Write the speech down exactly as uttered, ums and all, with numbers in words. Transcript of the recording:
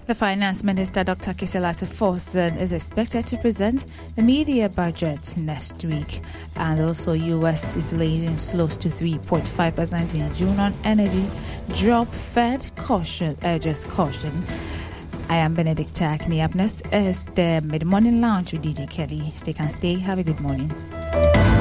The Finance Minister, Doctor Keselata Forson, is expected to present the media budget next week. And also U S inflation slows to three point five percent in June on energy. Drop Fed caution, urges caution. I am Benedict Takni. Up next is the Mid-Morning Lounge with D J Kelly. Stay and stay. Have a good morning.